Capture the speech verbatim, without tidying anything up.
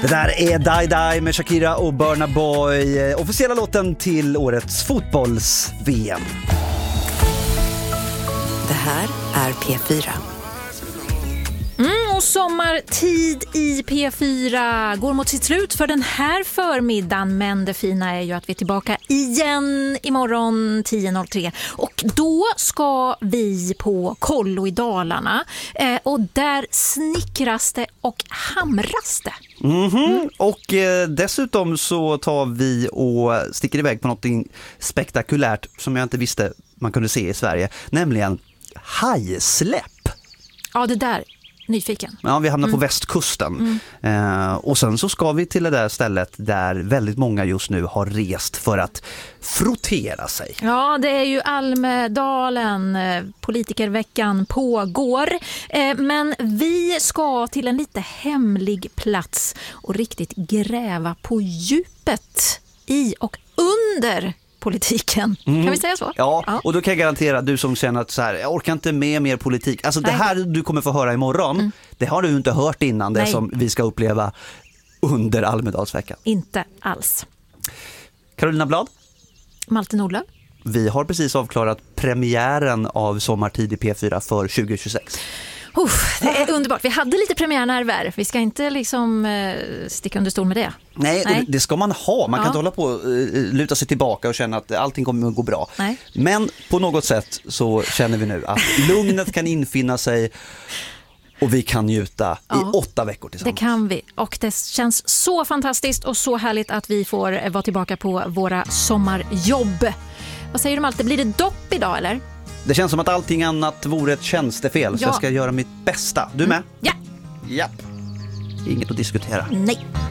Det där är Die Die med Shakira och Burna Boy, officiella låten till årets fotbolls-V M. Det här är P fyra. Mm, och sommartid i P fyra går mot sitt slut för den här förmiddagen. Men det fina är ju att vi är tillbaka igen imorgon tio noll tre. Och då ska vi på kollo i Dalarna. Eh, och där snickras det och hamras det. Mm-hmm. Mm. Och eh, dessutom så tar vi och sticker iväg på något spektakulärt som jag inte visste man kunde se i Sverige. Nämligen hajsläpp. Ja, det där. Nyfiken. Ja, vi hamnar mm. på västkusten. Mm. Eh, och sen så ska vi till det där stället där väldigt många just nu har rest för att frottera sig. Ja, det är ju Almedalen. Politikerveckan pågår. Eh, men vi ska till en lite hemlig plats och riktigt gräva på djupet i och under politiken. Mm. Kan vi säga så? Ja, ja, och då kan jag garantera du som känner att så här, jag orkar inte med mer politik. Alltså Nej. Det här du kommer få höra imorgon, mm. det har du inte hört innan. Nej. Det som vi ska uppleva under Almedalsveckan. Inte alls. Carolina Blad. Malte Nordlöf. Vi har precis avklarat premiären av Sommartid i P fyra för tjugo tjugosex. Uff, det är underbart. Vi hade lite premiärnerver. Vi ska inte liksom eh, sticka under stol med det. Nej, Nej. det ska man ha. Man ja. kan inte hålla på och uh, luta sig tillbaka och känna att allting kommer att gå bra. Nej. Men på något sätt så känner vi nu att lugnet kan infinna sig och vi kan njuta ja. i åtta veckor tillsammans. Det kan vi. Och det känns så fantastiskt och så härligt att vi får vara tillbaka på våra sommarjobb. Vad säger du, Malte? Blir det dopp idag eller? Det känns som att allting annat vore ett tjänstefel. Ja. Så jag ska göra mitt bästa. Du med? Mm. Ja. Ja. Inget att diskutera. Nej.